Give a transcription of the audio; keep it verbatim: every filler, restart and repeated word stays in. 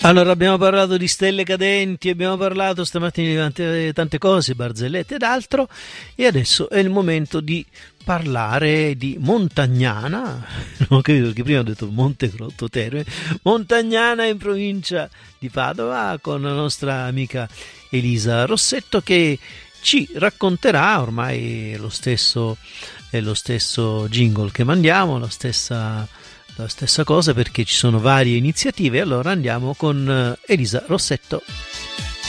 Allora, abbiamo parlato di stelle cadenti, abbiamo parlato stamattina di tante, tante cose, barzellette ed altro, e adesso è il momento di parlare di Montagnana, non capito perché prima ho detto Monte Grotto Terme, Montagnana in provincia di Padova, con la nostra amica Elisa Rossetto che ci racconterà, ormai è lo stesso, è lo stesso jingle che mandiamo, la stessa... la stessa cosa perché ci sono varie iniziative. Allora andiamo con Elisa Rossetto.